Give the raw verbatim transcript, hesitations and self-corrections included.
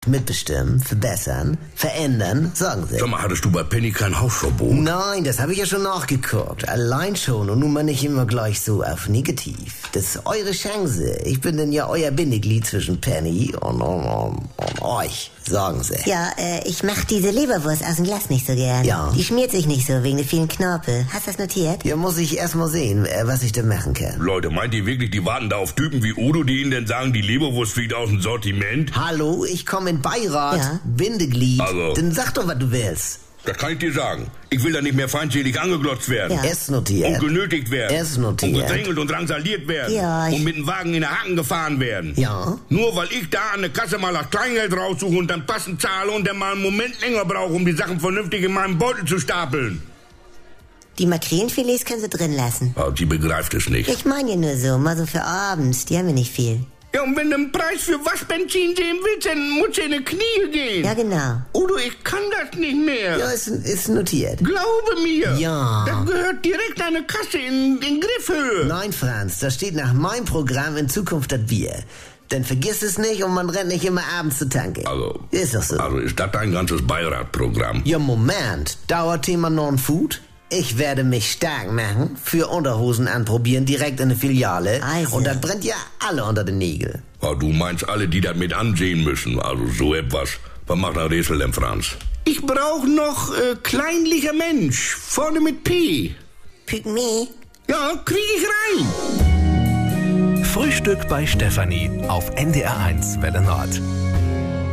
mitbestimmen, verbessern, verändern, sagen Sie. Sag mal, hattest du bei Penny kein Hausverbot? Nein, das habe ich ja schon nachgeguckt. Allein schon und nun mal nicht immer gleich so auf negativ. Das ist eure Chance. Ich bin denn ja euer Bindeglied zwischen Penny und, und, und, und euch, sagen Sie. Ja, äh, ich mach diese Leberwurst aus dem Glas nicht so gern. Ja. Die schmiert sich nicht so wegen der vielen Knorpel. Hast du das notiert? Ja, muss ich erst mal sehen, äh, was ich da machen kann. Leute, meint ihr wirklich, die warten da auf Typen wie Udo, die ihnen denn sagen, die Leberwurst fliegt aus dem Sortiment? Hallo, ich komme in Beirat, Ja. Bindeglied. Also. Dann sag doch, was du willst. Das kann ich dir sagen. Ich will da nicht mehr feindselig angeglotzt werden. Ja. Es notiert. Und genötigt werden. Es notiert. Und gedrängelt und drangsaliert werden. Ja, ich- Und mit dem Wagen in der Hacken gefahren werden. Ja. Nur weil ich da an der Kasse mal das Kleingeld raussuche und dann passend zahle und dann mal einen Moment länger brauche, um die Sachen vernünftig in meinem Beutel zu stapeln. Die Makrelenfilets können sie drin lassen. Aber die begreift es nicht. Ich meine ja nur so, mal so für abends. Die haben wir nicht viel. Ja, und wenn du einen Preis für Waschbenzin sehen willst, dann musst du in die Knie gehen. Ja, genau. Udo, ich kann das nicht mehr. Ja, ist, ist notiert. Glaube mir. Ja. Das gehört direkt an eine Kasse in, in Griffhöhe. Nein, Franz, das steht nach meinem Programm in Zukunft das Bier. Dann vergiss es nicht und man rennt nicht immer abends zur Tanke. Also, Ist doch so. also ist das dein ganzes Beiratprogramm? Ja, Moment. Dauerthema Non-Food? Ich werde mich stark machen, für Unterhosen anprobieren, direkt in der Filiale. Also. Und das brennt ja alle unter den Nägeln. Ja, du meinst alle, die das mit ansehen müssen. Also so etwas. Was macht ein Rätsel denn, Franz? Ich brauch noch äh, kleinlicher Mensch. Vorne mit P. Pygmy. Ja, krieg ich rein. Frühstück bei Stefanie auf N D R eins Welle Nord.